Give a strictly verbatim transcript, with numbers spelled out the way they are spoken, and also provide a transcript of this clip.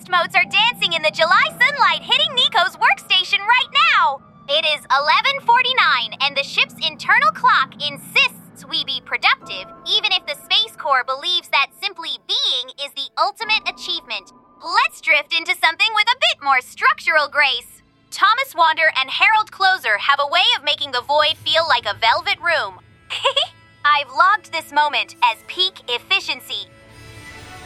ghost motes are dancing in the July sunlight, hitting Nico's workstation right now. It is eleven forty-nine, and the ship's internal clock insists we be productive, even if the Space Corps believes that simply being is the ultimate achievement. Let's drift into something with a bit more structural grace. Thomas Wander and Harold Closer have a way of making the void feel like a velvet room. I've logged this moment as peak efficiency.